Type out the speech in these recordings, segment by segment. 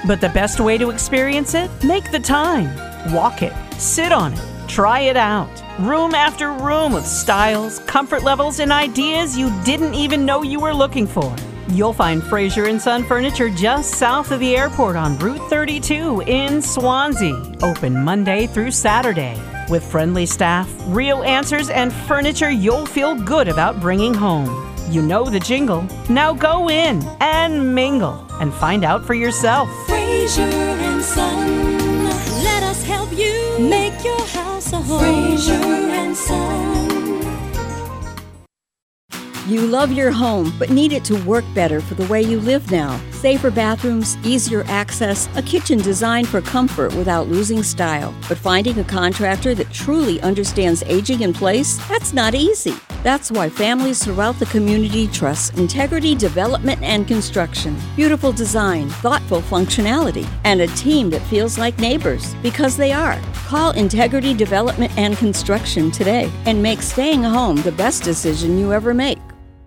But the best way to experience it? Make the time. Walk it. Sit on it. Try it out. Room after room of styles, comfort levels, and ideas you didn't even know you were looking for. You'll find Fraser & Son Furniture just south of the airport on Route 32 in Swansea. Open Monday through Saturday. With friendly staff, real answers, and furniture you'll feel good about bringing home. You know the jingle. Now go in and mingle and find out for yourself. Fraser & Son. Let us help you make your house a home. Fraser & Son. You love your home, but need it to work better for the way you live now. Safer bathrooms, easier access, a kitchen designed for comfort without losing style. But finding a contractor that truly understands aging in place, that's not easy. That's why families throughout the community trust Integrity Development and Construction. Beautiful design, thoughtful functionality, and a team that feels like neighbors, because they are. Call Integrity Development and Construction today and make staying home the best decision you ever make.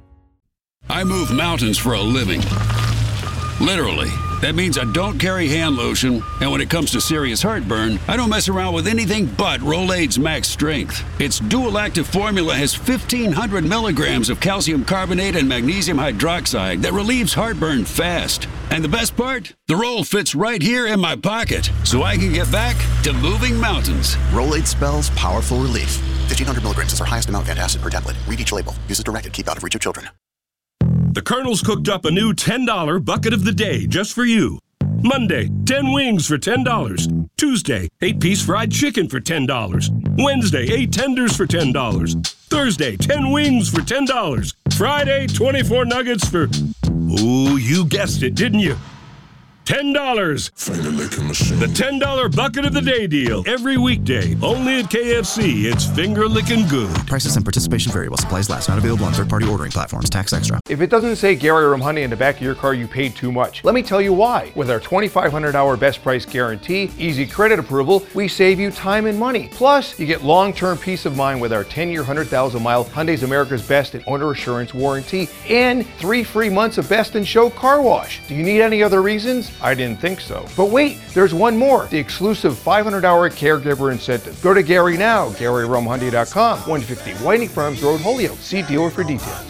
I move mountains for a living. Literally. That means I don't carry hand lotion, and when it comes to serious heartburn, I don't mess around with anything but Rolaids Max Strength. Its dual-active formula has 1,500 milligrams of calcium carbonate and magnesium hydroxide that relieves heartburn fast. And the best part? The roll fits right here in my pocket, so I can get back to moving mountains. Rolaids spells powerful relief. 1,500 milligrams is our highest amount of antacid per tablet. Read each label. Use as directed. Keep out of reach of children. The Colonel's cooked up a new $10 bucket of the day just for you. Monday, 10 wings for $10. Tuesday, 8-piece fried chicken for $10. Wednesday, 8 tenders for $10. Thursday, 10 wings for $10. Friday, 24 nuggets for... Oh, you guessed it, didn't you? $10. Finger licking machine. The $10 bucket of the day deal. Every weekday. Only at KFC. It's finger licking good. Prices and participation vary while supplies last. Not available on third-party ordering platforms. Tax extra. If it doesn't say Gary Rumhundy in the back of your car, you paid too much. Let me tell you why. With our 2,500-hour best price guarantee, easy credit approval, we save you time and money. Plus, you get long-term peace of mind with our 10-year, 100,000-mile Hyundai's America's Best and Owner Assurance warranty and 3 free months of Best in Show car wash. Do you need any other reasons? I didn't think so. But wait, there's one more. The exclusive 500-hour caregiver incentive. Go to Gary now, GaryRumhundy.com, 150 Whiting Farms Road, Holyoke. See dealer for details.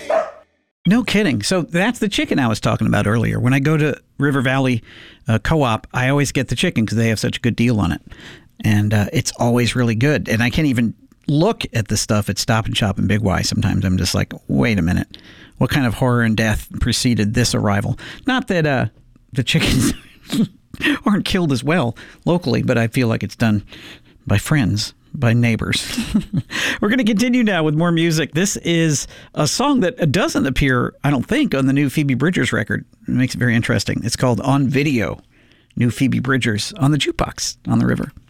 No kidding. So that's the chicken I was talking about earlier. When I go to River Valley Co-op, I always get the chicken because they have such a good deal on it. And it's always really good. And I can't even look at the stuff at Stop and Shop and Big Y. Sometimes I'm just like, wait a minute. What kind of horror and death preceded this arrival? Not that the chickens aren't killed as well locally, but I feel like it's done by friends, by neighbors. We're going to continue now with more music. This is a song that doesn't appear, I don't think, on the new Phoebe Bridgers record. It makes it very interesting. It's called On Video. New Phoebe Bridgers on the Jukebox on the River.